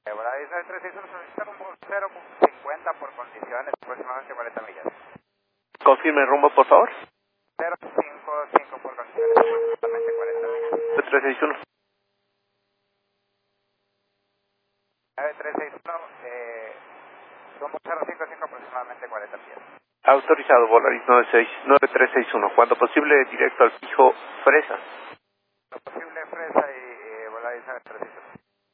Volaris 9361 solicita rumbo 0.50 por condiciones, aproximadamente 40 millas. Confirme el rumbo, por favor. 055 por condiciones, aproximadamente 40 millas. 9361. 9361, rumbo 055 aproximadamente 40 millas. Autorizado, Volaris 9361. Cuando posible, directo al fijo Fresa. Lo posible